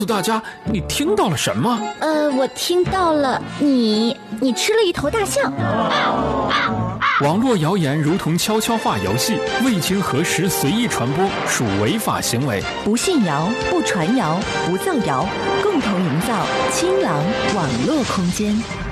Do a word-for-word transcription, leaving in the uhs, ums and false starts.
诉大家你听到了什么？ 呃，我听到了你，你吃了一头大象。 网络谣言如同悄悄话游戏，未经核实随意传播属违法行为。 不信谣，不传谣，不造谣，共同营造清朗网络空间。